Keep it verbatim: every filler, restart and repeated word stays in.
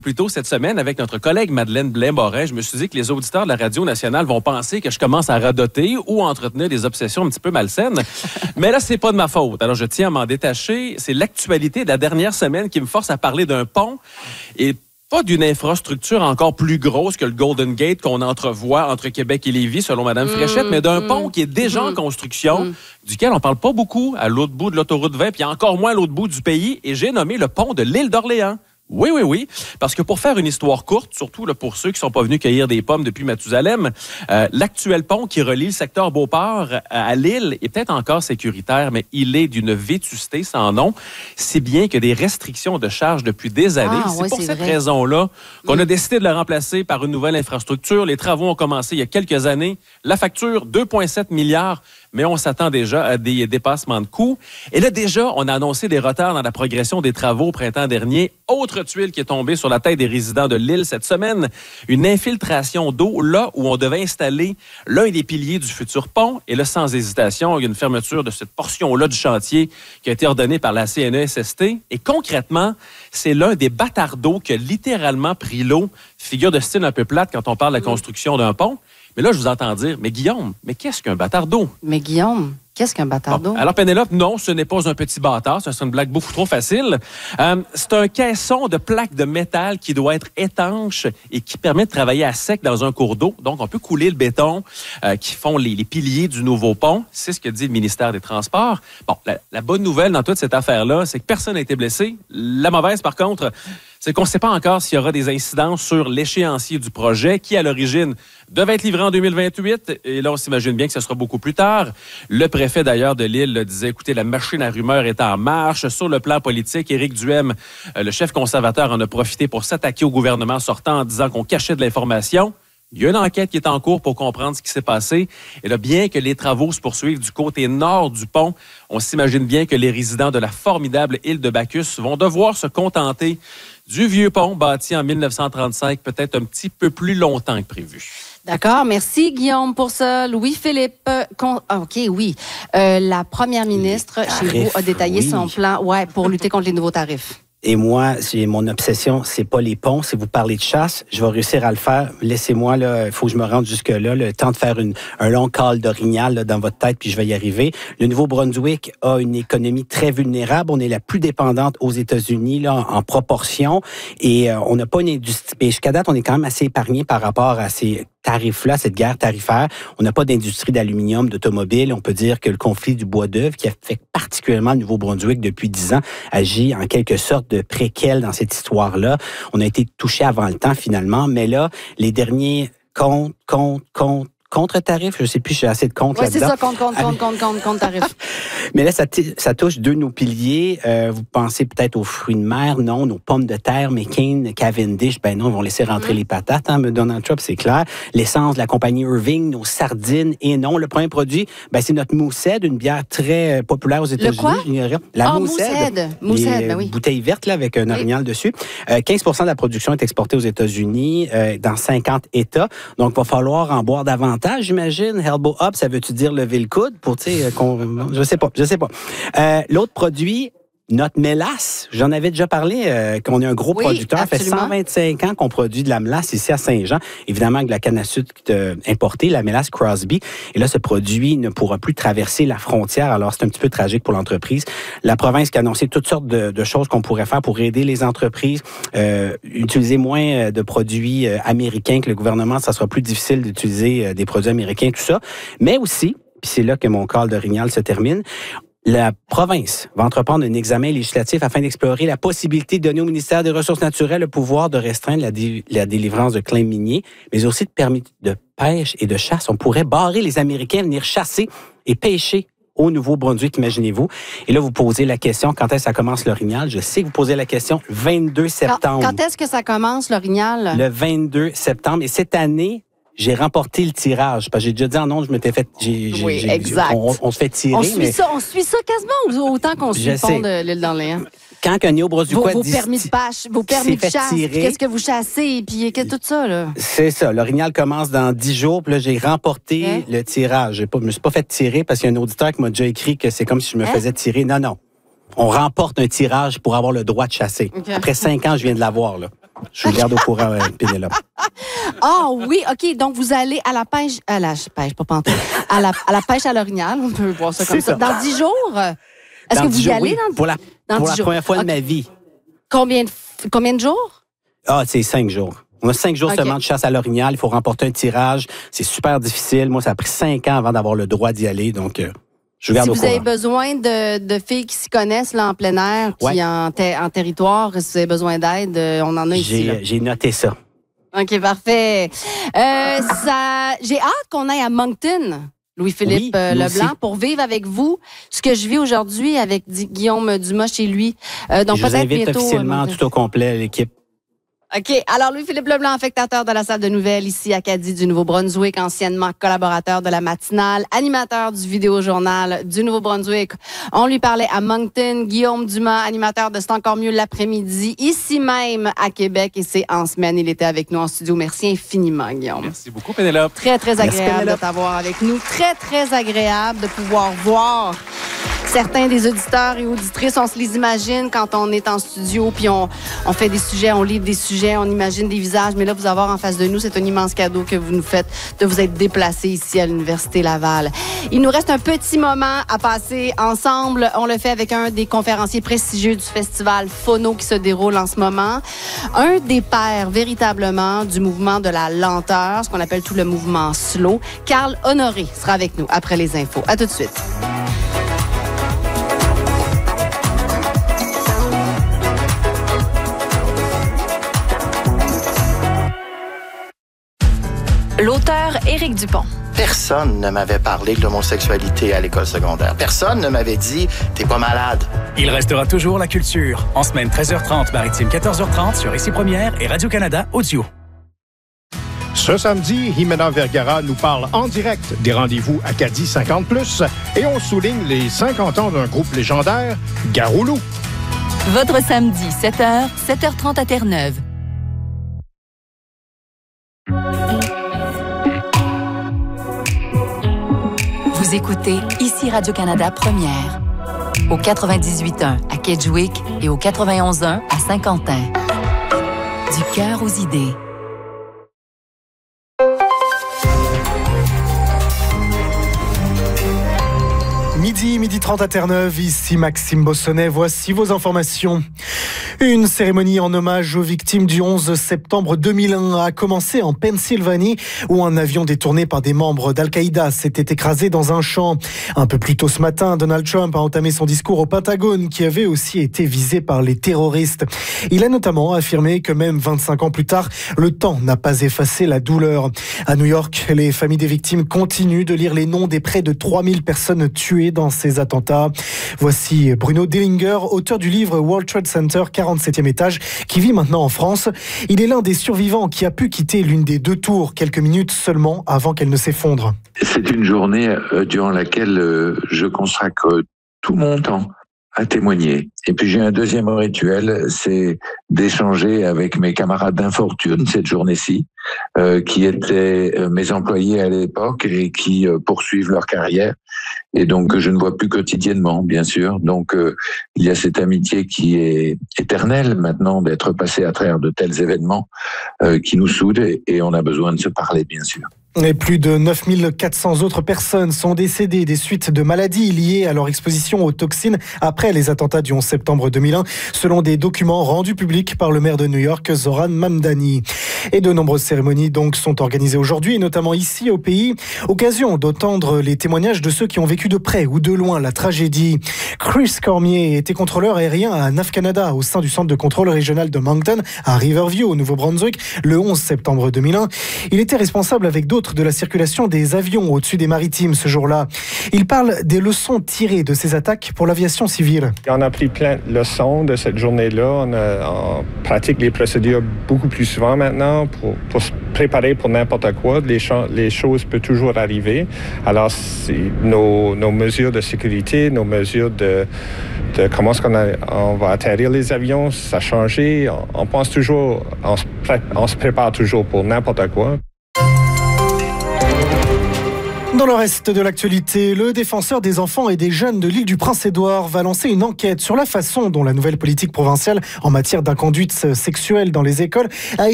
Plus tôt cette semaine, avec notre collègue Madeleine Blais-Morin, je me suis dit que les auditeurs de la Radio nationale vont penser que je commence à radoter ou à entretenir des obsessions un petit peu malsaines. Mais là, c'est pas de ma faute. Alors, je tiens à m'en détacher. C'est l'actualité de la dernière semaine qui me force à parler d'un pont et pas d'une infrastructure encore plus grosse que le Golden Gate qu'on entrevoit entre Québec et Lévis, selon Mme mmh, Fréchette, mais d'un mmh, pont qui est déjà mmh, en construction, mmh. duquel on parle pas beaucoup à l'autre bout de l'autoroute vingt, puis encore moins à l'autre bout du pays, et j'ai nommé le pont de l'île d'Orléans. Oui, oui, oui. Parce que pour faire une histoire courte, surtout là, pour ceux qui sont pas venus cueillir des pommes depuis Mathusalem, euh, l'actuel pont qui relie le secteur Beauport à l'île est peut-être encore sécuritaire, mais il est d'une vétusté sans nom. Si bien que des restrictions de charge depuis des années. Ah, c'est ouais, pour c'est cette vrai. raison-là qu'on mmh. a décidé de le remplacer par une nouvelle infrastructure. Les travaux ont commencé il y a quelques années. La facture, deux virgule sept milliards, mais on s'attend déjà à des dépassements de coûts. Et là, déjà, on a annoncé des retards dans la progression des travaux au printemps dernier. Autre tuile qui est tombée sur la tête des résidents de l'île cette semaine, une infiltration d'eau là où on devait installer l'un des piliers du futur pont. Et là, sans hésitation, il y a une fermeture de cette portion-là du chantier qui a été ordonnée par la C N E S S T. Et concrètement, c'est l'un des bâtards d'eau qui a littéralement pris l'eau, figure de style un peu plate quand on parle de la construction d'un pont. Mais là, je vous entends dire, mais Guillaume, mais qu'est-ce qu'un bâtard d'eau? Mais Guillaume, qu'est-ce qu'un bâtard d'eau? Bon, alors, Pénélope, non, ce n'est pas un petit bâtard. Ça serait une blague beaucoup trop facile. Euh, c'est un caisson de plaques de métal qui doit être étanche et qui permet de travailler à sec dans un cours d'eau. Donc, on peut couler le béton euh, qui font les, les piliers du nouveau pont. C'est ce que dit le ministère des Transports. Bon, la, la bonne nouvelle dans toute cette affaire-là, c'est que personne n'a été blessé. La mauvaise, par contre, c'est qu'on ne sait pas encore s'il y aura des incidences sur l'échéancier du projet qui, à l'origine, devait être livré en deux mille vingt-huit. Et là, on s'imagine bien que ce sera beaucoup plus tard. Le préfet, d'ailleurs, de l'île le disait, écoutez, la machine à rumeurs est en marche. Sur le plan politique, Éric Duhem, euh, le chef conservateur, en a profité pour s'attaquer au gouvernement sortant en disant qu'on cachait de l'information. Il y a une enquête qui est en cours pour comprendre ce qui s'est passé. Et là, bien que les travaux se poursuivent du côté nord du pont, on s'imagine bien que les résidents de la formidable île de Bacchus vont devoir se contenter du vieux pont bâti en mille neuf cent trente-cinq, peut-être un petit peu plus longtemps que prévu. D'accord. Merci, Guillaume, pour ça. Louis-Philippe, euh, con... ah, OK, oui. Euh, la première ministre chez vous a détaillé oui. son plan ouais, pour lutter contre les nouveaux tarifs. Et moi, c'est mon obsession, c'est pas les ponts. Si vous parlez de chasse, je vais réussir à le faire. Laissez-moi, là, il faut que je me rende jusque-là, le temps de faire une, un long call d'orignal là, dans votre tête, puis je vais y arriver. Le Nouveau-Brunswick a une économie très vulnérable. On est la plus dépendante aux États-Unis là, en, en proportion. Et euh, on n'a pas une industrie... Et jusqu'à date, on est quand même assez épargné par rapport à ces tarifs-là, cette guerre tarifaire. On n'a pas d'industrie d'aluminium, d'automobile. On peut dire que le conflit du bois d'œuvre, qui affecte particulièrement le Nouveau-Brunswick depuis dix ans, agit en quelque sorte de préquel dans cette histoire-là. On a été touché avant le temps, finalement. Mais là, les derniers comptes, comptes, comptes, contre-tarifs, je ne sais plus, j'ai assez de comptes oui, là-dedans. Oui, c'est ça, compte, compte, compte, compte, compte, compte, tarif. Mais là, ça, t- ça touche deux de nos piliers. Euh, vous pensez peut-être aux fruits de mer, non. Nos pommes de terre, McCain, Cavendish, ben non, ils vont laisser rentrer mmh. les patates, hein, Donald Trump, c'est clair. L'essence de la compagnie Irving, nos sardines, et non. Le premier produit, ben c'est notre Moosehead, une bière très populaire aux États-Unis. Le quoi? La oh, Moosehead. Moosehead, ben oui. Bouteille verte, là, avec un orignal oui. dessus. Euh, quinze pour cent de la production est exportée aux États-Unis, euh, dans cinquante États. Donc, il va falloir en boire davantage, j'imagine. Elbow up, ça veut-tu dire lever le coude pour, tu sais, qu'on... Je sais pas, je sais pas. Euh, l'autre produit, notre mélasse, j'en avais déjà parlé, euh, qu'on est un gros oui, producteur. Ça fait absolument. cent vingt-cinq ans qu'on produit de la mélasse ici à Saint-Jean. Évidemment, avec la canne à sucre euh, importée, la mélasse Crosby. Et là, ce produit ne pourra plus traverser la frontière. Alors, c'est un petit peu tragique pour l'entreprise. La province qui a annoncé toutes sortes de, de choses qu'on pourrait faire pour aider les entreprises, euh, utiliser moins de produits euh, américains que le gouvernement. Ça sera plus difficile d'utiliser euh, des produits américains, tout ça. Mais aussi, puis c'est là que mon call d'orignal se termine, la province va entreprendre un examen législatif afin d'explorer la possibilité de donner au ministère des Ressources naturelles le pouvoir de restreindre la, dé- la délivrance de claims miniers, mais aussi de permis de pêche et de chasse. On pourrait barrer les Américains à venir chasser et pêcher au Nouveau-Brunswick, imaginez-vous. Et là, vous posez la question, quand est-ce que ça commence l'orignal? Je sais que vous posez la question, vingt-deux septembre. Quand, quand est-ce que ça commence, l'orignal? Le vingt-deux septembre. Et cette année, j'ai remporté le tirage. Parce que j'ai déjà dit en nom, je m'étais fait... J'ai, j'ai, oui, j'ai, exact. On, on se fait tirer, on suit mais... Ça, on suit ça quasiment autant qu'on suit je le pont sais. de l'île d'Orléans. Quand un Néo-Brunswickois vos, vos dit... permis de pêche, vos permis de chasse, qu'est-ce que vous chassez, puis tout ça, là. C'est ça. L'orignal commence dans dix jours, puis là, j'ai remporté hein? le tirage. Je ne me suis pas fait tirer parce qu'il y a un auditeur qui m'a déjà écrit que c'est comme si je me hein? faisais tirer. Non, non. On remporte un tirage pour avoir le droit de chasser. Okay. Après cinq ans, je viens de l'avoir, là. Je vous garde au courant, euh, Pénélope. Ah oui, OK. Donc, vous allez à la pêche... À la pêche, pas pantoute. À la, à la pêche à l'orignal. On peut voir ça comme ça. ça. Dans dix jours? Est-ce dans que vous y jours, allez oui. dans, pour la, dans pour dix la jours? première fois okay. de ma vie. Combien de, combien de jours? Ah, c'est cinq jours. On a cinq jours okay. seulement de chasse à l'orignal. Il faut remporter un tirage. C'est super difficile. Moi, ça a pris cinq ans avant d'avoir le droit d'y aller. Donc, euh, je garde si au vous courant. avez besoin de, de filles qui s'y connaissent là, en plein air, puis ouais. en, ter- en territoire, si vous avez besoin d'aide, on en a j'ai, ici. Là. J'ai noté ça. OK, parfait. Euh, ça, j'ai hâte qu'on aille à Moncton, Louis-Philippe oui, euh, Leblanc, aussi. pour vivre avec vous ce que je vis aujourd'hui avec Guillaume Dumas chez lui. Euh, donc je peut-être vous invite bientôt, officiellement euh, tout au complet, l'équipe. OK. Alors, Louis-Philippe Leblanc, affectateur de la salle de nouvelles ici à Acadie du Nouveau-Brunswick, anciennement collaborateur de la matinale, animateur du vidéojournal du Nouveau-Brunswick. On lui parlait à Moncton. Guillaume Dumas, animateur de C'est encore mieux l'après-midi, ici même à Québec, et c'est en semaine. Il était avec nous en studio. Merci infiniment, Guillaume. Merci beaucoup, Pénélope. Très, très agréable Merci, de t'avoir avec nous. Très, très agréable de pouvoir voir certains des auditeurs et auditrices. On se les imagine quand on est en studio, puis on, on fait des sujets, on livre des sujets, on imagine des visages. Mais là, vous avoir en face de nous, c'est un immense cadeau que vous nous faites de vous être déplacés ici à l'Université Laval. Il nous reste un petit moment à passer ensemble. On le fait avec un des conférenciers prestigieux du festival Phono qui se déroule en ce moment. Un des pères, véritablement, du mouvement de la lenteur, ce qu'on appelle tout le mouvement slow. Carl Honoré sera avec nous après les infos. À tout de suite. L'auteur Éric Dupont. Personne ne m'avait parlé de l'homosexualité à l'école secondaire. Personne ne m'avait dit « t'es pas malade ». Il restera toujours la culture. En semaine treize heures trente, maritime quatorze heures trente sur Ici Première et Radio-Canada Audio. Ce samedi, Jimena Vergara nous parle en direct des rendez-vous Acadie cinquante plus et on souligne les cinquante ans d'un groupe légendaire, Garoulou. Votre samedi, sept heures, sept heures trente à Terre-Neuve. Vous écoutez Ici Radio-Canada Première. Au quatre-vingt-dix-huit point un à Kedgewick et au quatre-vingt-onze point un à Saint-Quentin. Du cœur aux idées. Midi, midi trente à Terre-Neuve, ici Maxime Bossonnet, voici vos informations. Une cérémonie en hommage aux victimes du onze septembre deux mille un a commencé en Pennsylvanie, où un avion détourné par des membres d'Al-Qaïda s'était écrasé dans un champ. Un peu plus tôt ce matin, Donald Trump a entamé son discours au Pentagone, qui avait aussi été visé par les terroristes. Il a notamment affirmé que même vingt-cinq ans plus tard, le temps n'a pas effacé la douleur. À New York, les familles des victimes continuent de lire les noms des près de trois mille personnes tuées dans ces attentats. Voici Bruno Dellinger, auteur du livre World Trade Center, quarante-septième étage, qui vit maintenant en France. Il est l'un des survivants qui a pu quitter l'une des deux tours quelques minutes seulement avant qu'elle ne s'effondre. C'est une journée euh, durant laquelle euh, je consacre tout mon temps à témoigner. Et puis j'ai un deuxième rituel, c'est d'échanger avec mes camarades d'infortune cette journée-ci, euh, qui étaient euh, mes employés à l'époque et qui euh, poursuivent leur carrière, et donc je ne vois plus quotidiennement, bien sûr. Donc euh, il y a cette amitié qui est éternelle maintenant, d'être passé à travers de tels événements euh, qui nous soudent, et, et on a besoin de se parler, bien sûr. Et plus de neuf mille quatre cents autres personnes sont décédées des suites de maladies liées à leur exposition aux toxines après les attentats du onze septembre deux mille un, selon des documents rendus publics par le maire de New York, Zoran Mamdani. Et de nombreuses cérémonies donc sont organisées aujourd'hui, notamment ici au pays, occasion d'entendre les témoignages de ceux qui ont vécu de près ou de loin la tragédie. Chris Cormier était contrôleur aérien à Nav Canada au sein du centre de contrôle régional de Moncton à Riverview au Nouveau-Brunswick le onze septembre deux mille un. Il était responsable avec d'autres de la circulation des avions au-dessus des maritimes ce jour-là. Il parle des leçons tirées de ces attaques pour l'aviation civile. On a pris plein de leçons de cette journée-là. On, a, on pratique les procédures beaucoup plus souvent maintenant pour, pour se préparer pour n'importe quoi. Les, cho- les choses peuvent toujours arriver. Alors, c'est nos, nos mesures de sécurité, nos mesures de, de comment est-ce qu'on a, on va atterrir les avions, ça a changé. On, on pense toujours, on se, pré- on se prépare toujours pour n'importe quoi. Dans le reste de l'actualité, le défenseur des enfants et des jeunes de l'île du Prince-Édouard va lancer une enquête sur la façon dont la nouvelle politique provinciale en matière d'inconduite sexuelle dans les écoles a